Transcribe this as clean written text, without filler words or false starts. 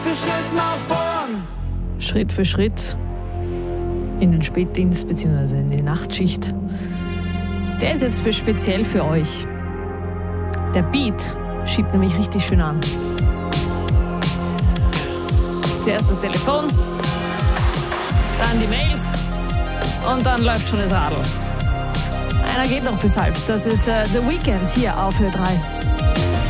für Schritt nach vorn. Schritt für Schritt in den Spätdienst bzw. in die Nachtschicht. Der ist jetzt speziell für euch. Der Beat schiebt nämlich richtig schön an. Zuerst das Telefon, dann die Mails und dann läuft schon das Radl. Einer geht noch bis halb. Das ist The Weeknd hier auf Ö3.